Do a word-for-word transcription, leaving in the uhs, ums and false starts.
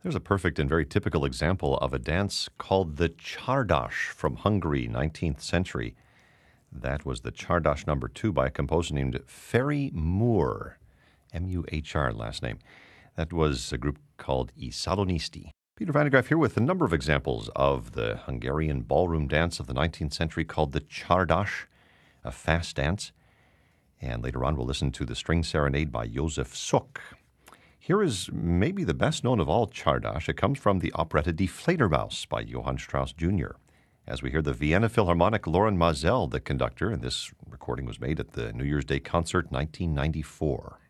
There's a perfect and very typical example of a dance called the Csardas from Hungary, nineteenth century. That was the Csardas number two by a composer named Ferry Moore, M U H R last name. That was a group called I Salonisti. Peter Van de Graaff here with a number of examples of the Hungarian ballroom dance of the nineteenth century called the Csardas, a fast dance. And later on we'll listen to the String Serenade by Josef Suk. Here is maybe the best known of all Csardas. It comes from the operetta Die Fledermaus by Johann Strauss Junior As we hear the Vienna Philharmonic Loren Maazel, the conductor, and this recording was made at the New Year's Day concert nineteen ninety-four.